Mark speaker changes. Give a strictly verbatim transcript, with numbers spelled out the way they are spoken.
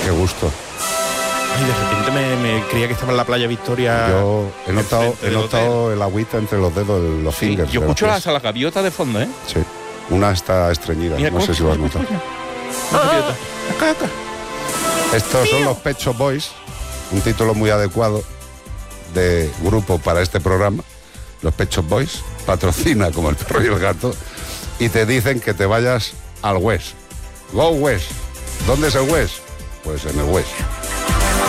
Speaker 1: Qué gusto.
Speaker 2: Ay, de repente me, me creía que estaba en la playa Victoria.
Speaker 1: Yo he notado, he notado el agüita entre los dedos, los
Speaker 2: sí,
Speaker 1: fingers.
Speaker 2: yo escucho
Speaker 1: las
Speaker 2: la, la gaviota de fondo, ¿eh?
Speaker 1: Sí, una está estreñida,
Speaker 2: Mira,
Speaker 1: no sé si lo has notado.
Speaker 2: Ah, acá, acá.
Speaker 1: Estos
Speaker 2: Mío.
Speaker 1: son los Pet Shop Boys, un título muy adecuado de grupo para este programa. Los Pet Shop Boys patrocina como el perro y el gato y te dicen que te vayas al West. Go West. ¿Dónde es el West? Pues en el West.